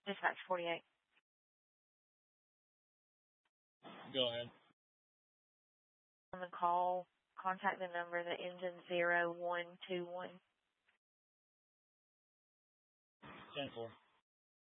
Dispatch 48. Go ahead. On the call, contact the number that ends in 0121. 10-4.